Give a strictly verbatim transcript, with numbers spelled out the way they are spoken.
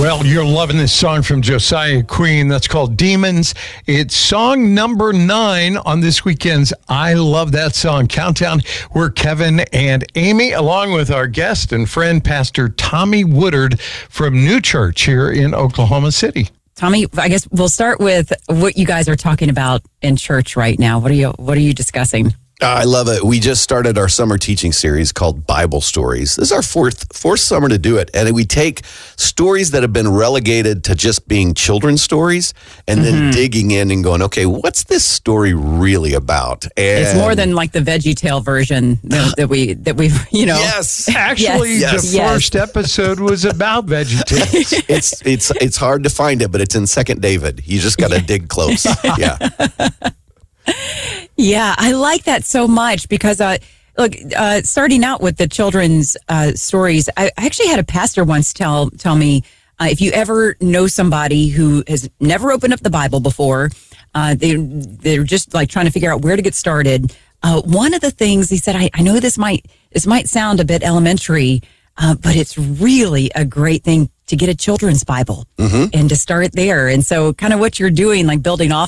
Well, you're loving this song from Josiah Queen. That's called Demons. It's song number nine on this weekend's I Love That Song Countdown. We're Kevin and Amy, along with our guest and friend, Pastor Tommy Woodard from New Church here in Oklahoma City. Tommy, I guess we'll start with what you guys are talking about in church right now. What are you What are you discussing? Uh, I love it. We just started our summer teaching series called Bible Stories. This is our fourth fourth summer to do it. And we take stories that have been relegated to just being children's stories and mm-hmm. then digging in and going, okay, what's this story really about? And it's more than like the Veggie Tale version that, that we, that we've, you know. Yes. Actually, yes. the yes. first episode was about Veggie Tales. it's, it's, it's hard to find it, but it's in Second David. You just got to dig close. Yeah. Yeah, I like that so much because, uh, look, uh, starting out with the children's uh, stories, I, I actually had a pastor once tell tell me, uh, if you ever know somebody who has never opened up the Bible before, uh, they, they're just like trying to figure out where to get started. Uh, one of the things he said, I, I know this might this might sound a bit elementary, uh, but it's really a great thing to get a children's Bible mm-hmm. and to start there. And so kind of what you're doing, like building off